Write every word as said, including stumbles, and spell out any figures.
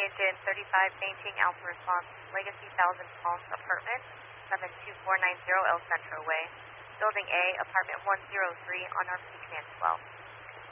Washington, thirty-five, maintain Alpha Response, Legacy Thousand Palms Apartment, seven two four nine zero El Centro Way, Building A, Apartment one oh three on R P Command twelve.